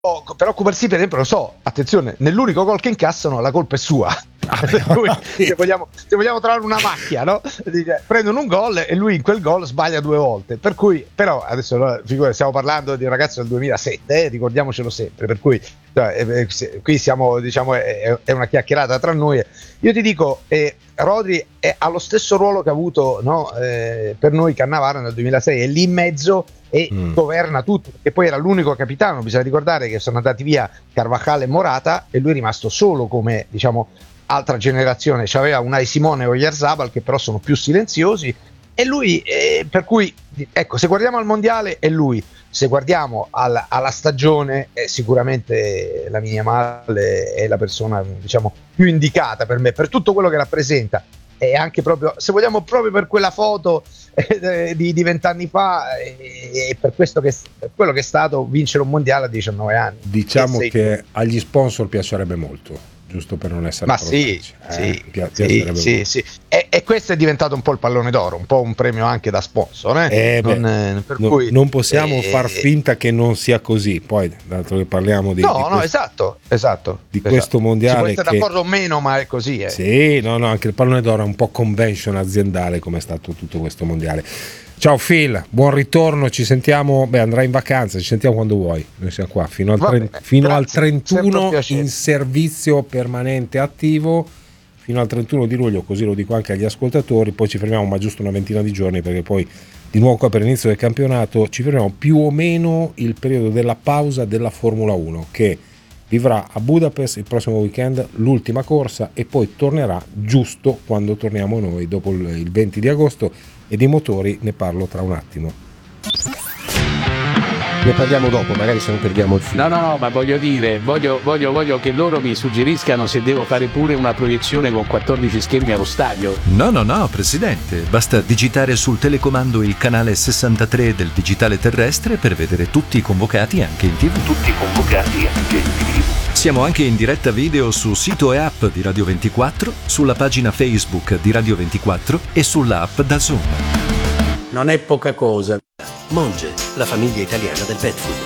per occuparsi, per esempio, lo so, attenzione, nell'unico gol che incassano la colpa è sua. Se vogliamo trovare una macchia, no? Prendono un gol e lui in quel gol sbaglia 2 volte, per cui, però adesso stiamo parlando di un ragazzo del 2007, ricordiamocelo sempre, per cui qui siamo, diciamo, è una chiacchierata tra noi. Io ti dico, Rodri ha lo stesso ruolo che ha avuto, no, per noi Cannavaro nel 2006, è lì in mezzo e governa tutto, e poi era l'unico capitano. Bisogna ricordare che sono andati via Carvajal e Morata e lui è rimasto solo come, diciamo, altra generazione. C'aveva Unai Simone e Oyarzabal che però sono più silenziosi, e lui, per cui ecco, se guardiamo al mondiale è lui, se guardiamo alla stagione sicuramente Lamine Yamal è la persona, diciamo, più indicata per me, per tutto quello che rappresenta, e anche proprio, se vogliamo, proprio per quella foto di 20 anni fa, e per questo per quello che è stato vincere un mondiale a 19 anni. Diciamo che agli sponsor piacerebbe molto, giusto per non essere sì. E questo è diventato un po' il pallone d'oro, un po' un premio anche da sponsor, cui, non possiamo far finta che non sia così. Poi dato che parliamo di esatto di questo mondiale, si può essere d'accordo o meno, ma è così, sì, anche il pallone d'oro è un po' convention aziendale, come è stato tutto questo mondiale. Ciao Phil, buon ritorno, ci sentiamo, andrai in vacanza, ci sentiamo quando vuoi, noi siamo qua fino al 31 in servizio permanente attivo, fino al 31 di luglio, così lo dico anche agli ascoltatori, poi ci fermiamo ma giusto una ventina di giorni, perché poi di nuovo qua per l'inizio del campionato ci fermiamo più o meno il periodo della pausa della Formula 1, che vivrà a Budapest il prossimo weekend l'ultima corsa, e poi tornerà giusto quando torniamo noi dopo il 20 di agosto, e dei motori ne parlo tra un attimo. Ne parliamo dopo, magari se non perdiamo il filo. No, ma voglio che loro mi suggeriscano se devo fare pure una proiezione con 14 schermi allo stadio. No, Presidente, basta digitare sul telecomando il canale 63 del digitale terrestre per vedere tutti i convocati anche in TV. Siamo anche in diretta video su sito e app di Radio 24, sulla pagina Facebook di Radio 24 e sull'app DAZN. Non è poca cosa. Monge, la famiglia italiana del pet food,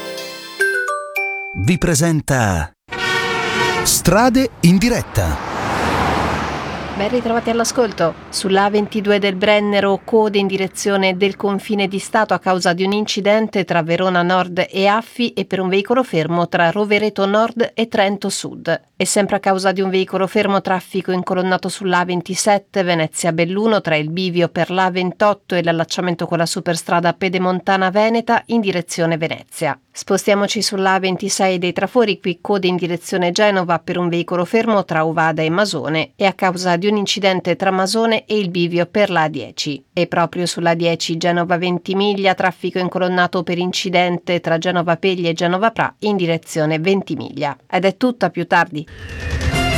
vi presenta Strade in diretta. Ben ritrovati all'ascolto. Sulla A22 del Brennero, code in direzione del confine di Stato a causa di un incidente tra Verona Nord e Affi, e per un veicolo fermo tra Rovereto Nord e Trento Sud. E sempre a causa di un veicolo fermo, traffico incolonnato sulla A27 Venezia Belluno tra il bivio per l'A28 e l'allacciamento con la superstrada Pedemontana Veneta in direzione Venezia. Spostiamoci sulla A26 dei Trafori, qui code in direzione Genova per un veicolo fermo tra Uvada e Masone, e a causa di un incidente tra Masone e il bivio per la A10. E proprio sulla A10 Genova Ventimiglia, traffico incolonnato per incidente tra Genova Pegli e Genova Pra in direzione Ventimiglia. Ed è tutto, a più tardi.